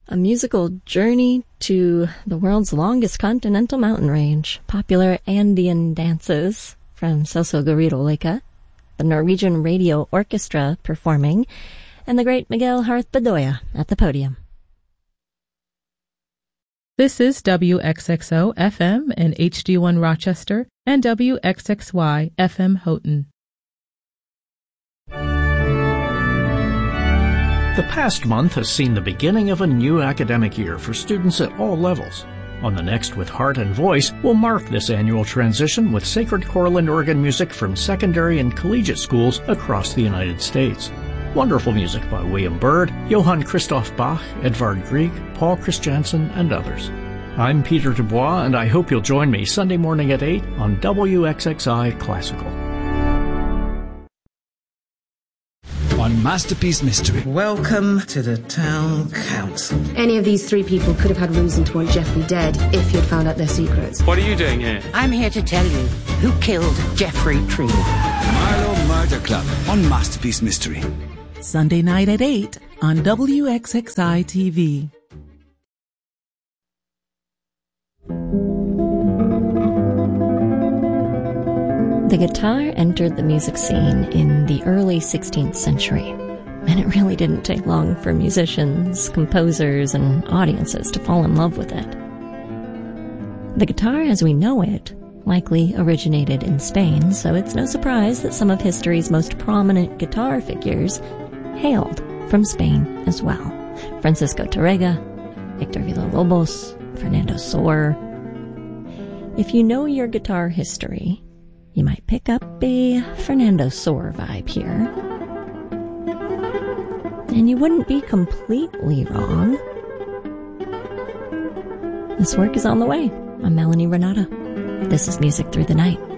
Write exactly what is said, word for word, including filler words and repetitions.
A musical journey to the world's longest continental mountain range, popular Andean dances from Celso Garrido Leica, the Norwegian Radio Orchestra performing, and the great Miguel Harth Bedoya at the podium. This is W X X O F M and H D one Rochester and W X X Y F M Houghton. The past month has seen the beginning of a new academic year for students at all levels. On the Next with Heart and Voice, we'll mark this annual transition with sacred choral and organ music from secondary and collegiate schools across the United States. Wonderful music by William Byrd, Johann Christoph Bach, Edvard Grieg, Paul Christiansen, and others. I'm Peter Dubois, and I hope you'll join me Sunday morning at eight on W X X I Classical. On Masterpiece Mystery. Welcome to the town council. Any of these three people could have had reason to want Jeffrey dead if you'd found out their secrets. What are you doing here? I'm here to tell you who killed Jeffrey Tree. Marlowe Murder Club on Masterpiece Mystery. Sunday night at eight on W X X I T V. The guitar entered the music scene in the early sixteenth century, and it really didn't take long for musicians, composers, and audiences to fall in love with it. The guitar as we know it likely originated in Spain, so it's no surprise that some of history's most prominent guitar figures hailed from Spain as well. Francisco Tárrega, Héctor Villa-Lobos, Fernando Sor. If you know your guitar history, you might pick up a Fernando Sor vibe here. And you wouldn't be completely wrong. This work is on the way. I'm Melanie Renata. This is Music Through the Night.